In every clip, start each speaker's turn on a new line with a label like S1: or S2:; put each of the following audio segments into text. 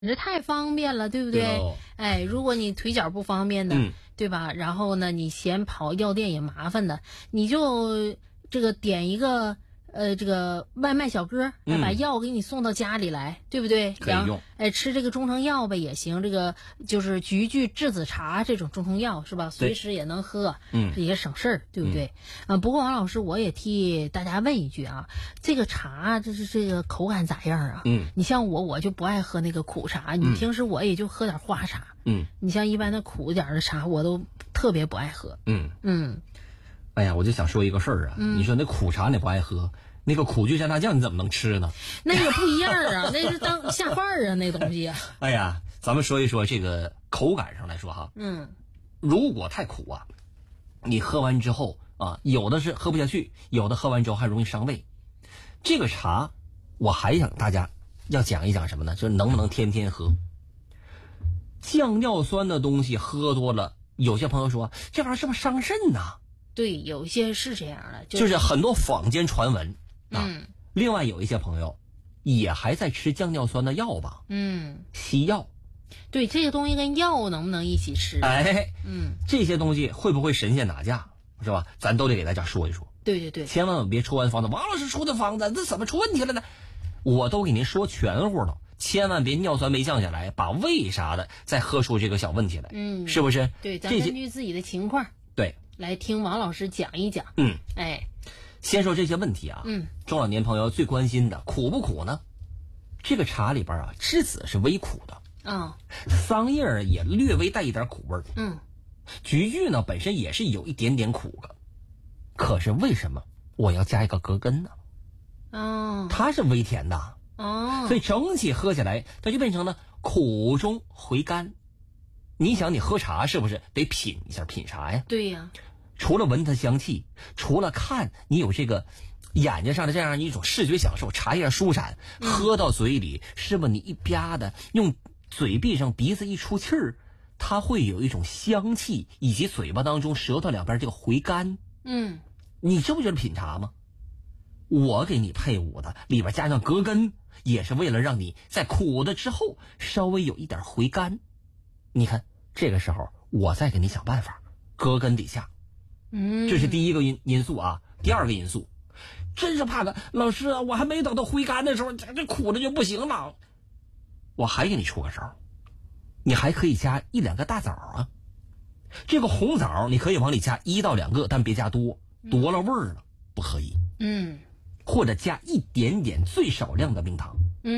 S1: 这太方便了，对不对？
S2: 对
S1: 哎，如果你腿脚不方便的，对吧？然后呢，你嫌跑药店也麻烦的，你就这个点一个这个外卖小哥，把药给你送到家里来，对不对？
S2: 可以用。
S1: 吃这个中成药呗也行，这个就是菊苣栀子茶这种中成药是吧？随时也能喝，也省事儿，对不对？不过王老师，我也替大家问一句啊，这个茶这个口感咋样啊？你像我就不爱喝那个苦茶，你平时我也就喝点花茶。你像一般的苦一点的茶，我都特别不爱喝。
S2: 哎呀，我就想说一个事儿啊，你说那苦茶你不爱喝，那个苦苣蘸大酱你怎么能吃呢？
S1: 那个不一样啊，那是当下饭啊，那东西啊。
S2: 哎呀，咱们说一说这个口感上来说哈，如果太苦啊，你喝完之后啊，有的是喝不下去，有的喝完之后还容易伤胃。这个茶，我还想大家要讲一讲什么呢？就是能不能天天喝？降尿酸的东西喝多了，有些朋友说这玩意儿是不是伤肾呐？
S1: 对，有些是这样的，
S2: 就是很多坊间传闻啊。另外有一些朋友也还在吃降尿酸的药吧？西药。
S1: 对，这个东西跟药能不能一起吃？
S2: 这些东西会不会神仙打架，是吧？咱都得给大家说一说。
S1: 对，
S2: 千万别出完方子，王老师出的方子，这怎么出问题了呢？我都给您说全乎了，千万别尿酸没降下来，把胃啥的再喝出这个小问题来，是不是？
S1: 对，咱根据自己的情况，
S2: 对，
S1: 来听王老师讲一讲。
S2: 先说这些问题啊。中老年朋友最关心的苦不苦呢？这个茶里边啊，栀子是微苦的，桑叶也略微带一点苦味儿，菊苣呢本身也是有一点点苦的，可是为什么我要加一个葛根呢？它是微甜的，所以整体喝起来它就变成了苦中回甘。你想你喝茶是不是得品一下，品啥呀？
S1: 对呀。
S2: 除了闻它香气，除了看你有这个眼睛上的这样一种视觉享受，茶叶舒展，喝到嘴里是不是你一吧的用嘴闭上，鼻子一出气儿，它会有一种香气，以及嘴巴当中舌头两边这个回甘。你这不就是品茶吗？我给你配伍的里边加上葛根，也是为了让你在苦的之后稍微有一点回甘。你看这个时候我再给你想办法，葛根底下。这是第一个因素啊。第二个因素，真是怕个老师啊，我还没等到回甘的时候，这苦的就不行了。我还给你出个招，你还可以加1、2个大枣啊。这个红枣你可以往里加1到2个，但别加多了味儿了，不可以。或者加一点点最少量的冰糖。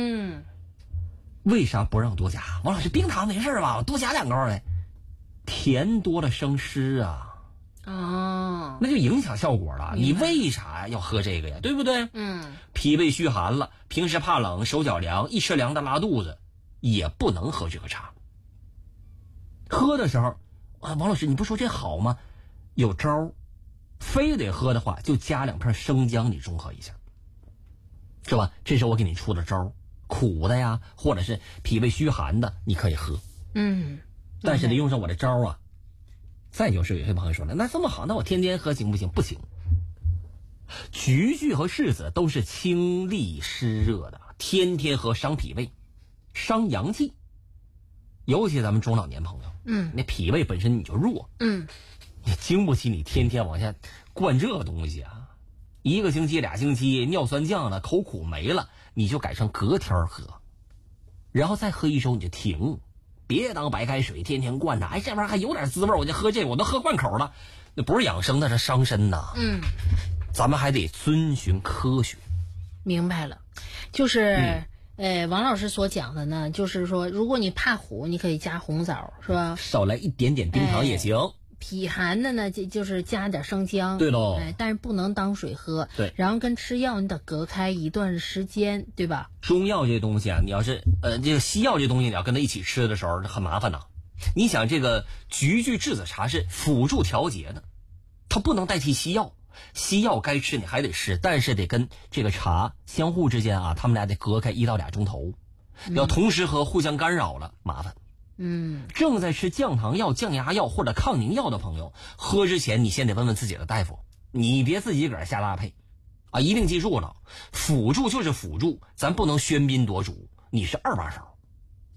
S2: 为啥不让多加？王老师，冰糖没事吧？我多加2根呗。甜多了生湿啊。那就影响效果了。你为啥要喝这个呀？对不对？脾胃虚寒了，平时怕冷，手脚凉，一吃凉的拉肚子，也不能喝这个茶。喝的时候王老师你不说这好吗？有招，非得喝的话就加2片生姜，你中和一下，是吧？这是我给你出的招，苦的呀，或者是脾胃虚寒的你可以喝。但是得用上我的招啊。再就是有些朋友说了，那这么好，那我天天喝行不行？不行。菊苣和柿子都是清利湿热的，天天喝伤脾胃，伤阳气。尤其咱们中老年朋友，那脾胃本身你就弱，你经不起你天天往下灌这东西啊。1个星期、2星期，尿酸降了，口苦没了，你就改成隔天喝，然后再喝1周你就停。别当白开水天天灌着，这玩意儿还有点滋味，我就喝这个，我都喝灌口了，那不是养生，那是伤身呐。咱们还得遵循科学。
S1: 明白了，就是王老师所讲的呢，就是说如果你怕苦，你可以加红枣，是吧？
S2: 少来一点点冰糖也行。
S1: 脾寒的呢，就是加点生姜。
S2: 对喽。
S1: 但是不能当水喝。
S2: 对。
S1: 然后跟吃药你得隔开一段时间，对吧？
S2: 中药这东西啊，你要是这个西药这东西，你要跟它一起吃的时候很麻烦呐。你想这个菊苣栀子茶是辅助调节的，它不能代替西药。西药该吃你还得吃，但是得跟这个茶相互之间啊，他们俩得隔开1到2钟头。要同时喝，互相干扰了，麻烦。正在吃降糖药、降压药或者抗凝药的朋友，喝之前你先得问问自己的大夫，你别自己个儿瞎搭配啊！一定记住了，辅助就是辅助，咱不能喧宾夺主，你是2把手。